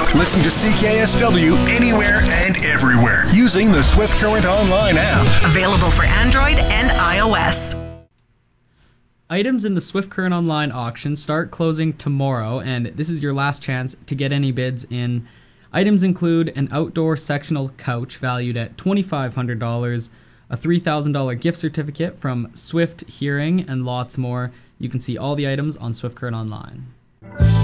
Listen to CKSW anywhere and everywhere using the Swift Current Online app. Available for Android and iOS. Items in the Swift Current Online auction start closing tomorrow, and this is your last chance to get any bids in. Items include an outdoor sectional couch valued at $2,500, a $3,000 gift certificate from Swift Hearing, and lots more. You can see all the items on Swift Current Online.